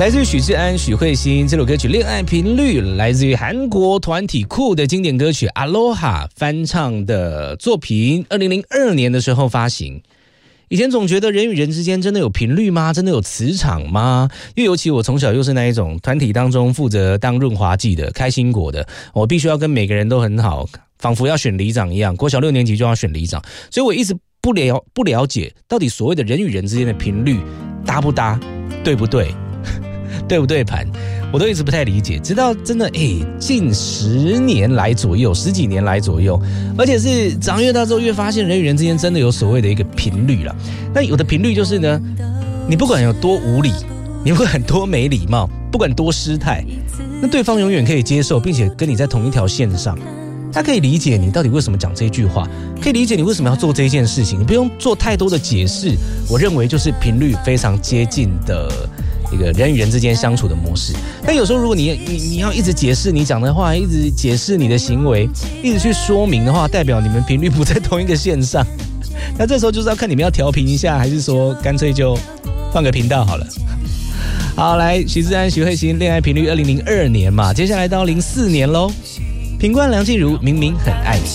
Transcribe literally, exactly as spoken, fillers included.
来自于许志安、许慧欣，这首歌曲《恋爱频率》来自于韩国团体酷的经典歌曲 Aloha 翻唱的作品，二零零二年的时候发行。以前总觉得人与人之间真的有频率吗？真的有磁场吗？因为尤其我从小又是那一种团体当中负责当润滑剂的开心果的，我必须要跟每个人都很好，仿佛要选里长一样，国小六年级就要选里长，所以我一直不了不了解到底所谓的人与人之间的频率搭不搭，对不对，对不对盘，我都一直不太理解，直到真的诶近十年来左右，十几年来左右，而且是长越大之后越发现人与人之间真的有所谓的一个频率啦。那有的频率就是呢，你不管有多无理，你不管多没礼貌，不管多失态，那对方永远可以接受，并且跟你在同一条线上。他可以理解你到底为什么讲这句话，可以理解你为什么要做这件事情，你不用做太多的解释。我认为就是频率非常接近的一个人与人之间相处的模式。但有时候如果你你你要一直解释你讲的话，一直解释你的行为，一直去说明的话，代表你们频率不在同一个线上。那这时候就是要看你们要调频一下，还是说干脆就换个频道好了。好，来许志安、许慧欣，恋爱频率二零零二年嘛，接下来到零四年喽。品冠梁静茹，明明很爱你。